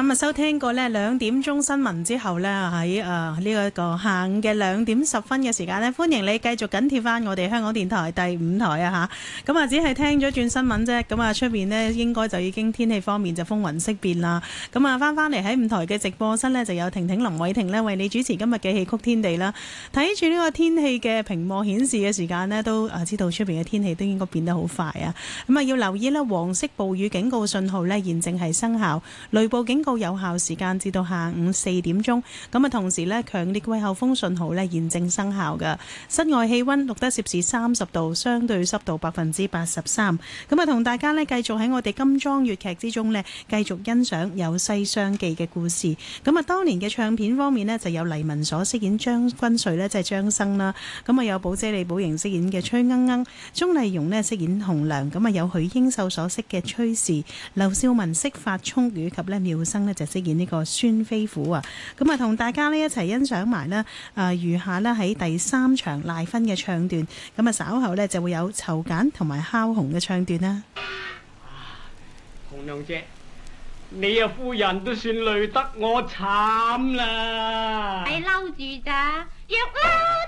咁啊收聽過呢2點鐘新聞之後呢，喺呢一個下午嘅2點10分嘅時間呢，歡迎你繼續緊貼翻我哋香港電台第5台啊嚇。咁啊只係聽咗轉新聞啫，咁啊出邊呢應該就已經天氣方面就風雲色變啦。咁啊翻嚟喺5台嘅直播室呢，就有婷婷林偉婷呢為你主持今日嘅戲曲天地啦。睇住呢個天氣嘅屏幕顯示嘅時間呢，都知道出邊嘅天氣都應該變得好快啊。咁啊要留意呢，黃色暴雨警告信號呢現正係生效，雷暴警告有效時間至到下午4點鐘。咁啊，同時呢，強烈季候風信號呢現正生效嘅。室外氣溫錄得攝氏30度，相對濕度83%。咁啊，同大家呢繼續喺我哋金裝粵劇之中呢，繼續欣賞有西廂記嘅故事。咁啊，當年嘅唱片方面呢，就有黎文所飾演張君瑞呢，即係張生啦。咁啊，有寶姐李寶瑩飾演嘅崔鶯鶯，鍾麗蓉呢飾演紅娘。咁啊，有許英秀所飾嘅崔氏，劉少文飾法聰，以及呢妙生呢就飾演呢個孫飛虎啊。咁啊，同大家呢一齊欣賞埋呢餘下呢喺第3場賴婚嘅唱段。咁啊，稍後呢就會有籌簡同埋敲紅嘅唱段啦。 紅娘姐，你啊夫人都算累得我慘啦， 係嬲住咋？若嬲